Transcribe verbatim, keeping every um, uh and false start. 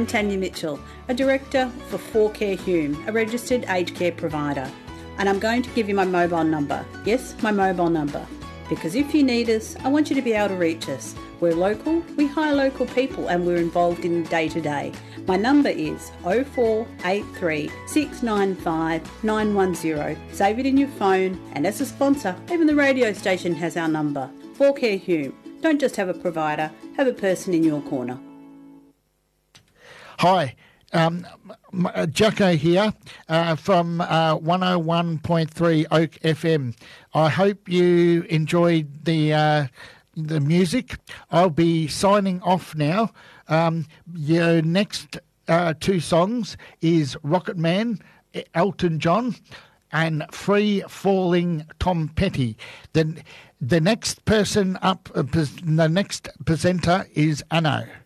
I'm Tanya Mitchell, a Director for four Care Hume, a registered aged care provider. And I'm going to give you my mobile number. Yes, my mobile number. Because if you need us, I want you to be able to reach us. We're local, we hire local people, and we're involved in day-to-day. My number is oh four eight three, six nine five, nine one zero. Save it in your phone, and as a sponsor, even the radio station has our number. four Care Hume. Don't just have a provider, have a person in your corner. Hi, um, Jacko here uh, from uh, one oh one point three Oak F M. I hope you enjoyed the uh, the music. I'll be signing off now. Um, your next uh, two songs is Rocket Man, Elton John, and Free Falling, Tom Petty. Then the next person up, uh, the next presenter is Anno.